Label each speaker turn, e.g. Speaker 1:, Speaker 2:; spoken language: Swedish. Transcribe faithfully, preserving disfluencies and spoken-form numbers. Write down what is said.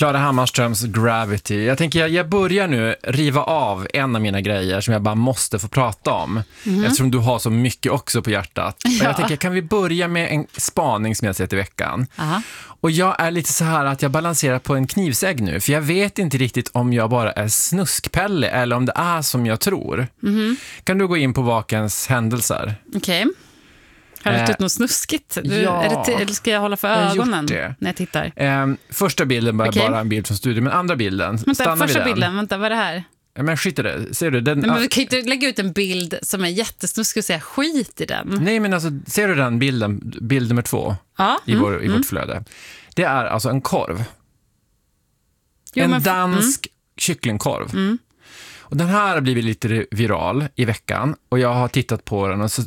Speaker 1: Klara Hammarströms Gravity. Jag tänker jag, jag börjar nu riva av en av mina grejer som jag bara måste få prata om. Mm. Eftersom du har så mycket också på hjärtat. Ja. Och jag tänker, kan vi börja med en spaning som jag sett i veckan? Aha. Och jag är lite så här att jag balanserar på en knivsägg nu. För jag vet inte riktigt om jag bara är snuskpelle eller om det är som jag tror. Mm. Kan du gå in på vakens händelser?
Speaker 2: Okej. Okay. Har du lagt ut något snuskigt? Du,
Speaker 1: ja,
Speaker 2: är det t- eller ska jag hålla för ögonen när jag tittar?
Speaker 1: Eh, första bilden var
Speaker 2: okay.
Speaker 1: bara en bild från studion, men andra bilden,
Speaker 2: vänta,
Speaker 1: stannar
Speaker 2: första
Speaker 1: vi den.
Speaker 2: bilden, vänta, vad är det här?
Speaker 1: Ja, men skit i det, ser du? Den,
Speaker 2: Nej, men vi kan ju inte lägga ut en bild som är jättesnuskig och säga skit i den.
Speaker 1: Nej, men alltså, ser du den bilden, bild nummer två
Speaker 2: ja,
Speaker 1: i,
Speaker 2: mm,
Speaker 1: vår, i
Speaker 2: mm.
Speaker 1: vårt flöde? Det är alltså en korv.
Speaker 2: Jo,
Speaker 1: en
Speaker 2: men,
Speaker 1: dansk
Speaker 2: mm.
Speaker 1: kycklingkorv.
Speaker 2: Mm.
Speaker 1: Och den här har blivit lite viral i veckan och jag har tittat på den och så